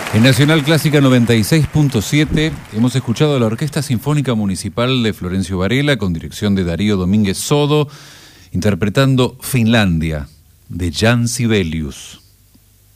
En Nacional Clásica 96.7 hemos escuchado a la Orquesta Sinfónica Municipal de Florencio Varela con dirección de Darío Domínguez Sodo interpretando Finlandia de Jan Sibelius.